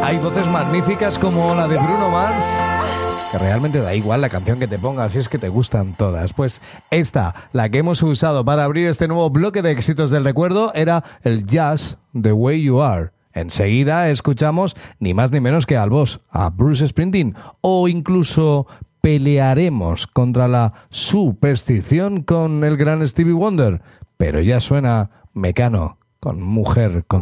Hay voces magníficas como la de Bruno Mars, que realmente da igual la canción que te pongas, si es que te gustan todas. Pues esta, la que hemos usado para abrir este nuevo bloque de éxitos del recuerdo, era el Jazz The Way You Are. Enseguida escuchamos ni más ni menos que al boss, a Bruce Springsteen, o incluso pelearemos contra la superstición con el gran Stevie Wonder, pero ya suena Mecano con Mujer con